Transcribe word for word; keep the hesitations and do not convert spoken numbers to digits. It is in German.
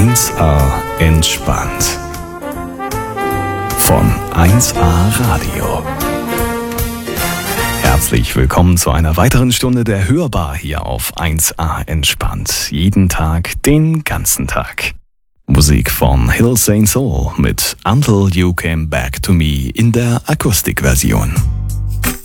eins a entspannt. Von eins a Radio. Herzlich willkommen zu einer weiteren Stunde der Hörbar hier auf eins a entspannt. Jeden Tag, den ganzen Tag. Musik von Hill Saint Soul mit Until You Came Back to Me in der Akustikversion.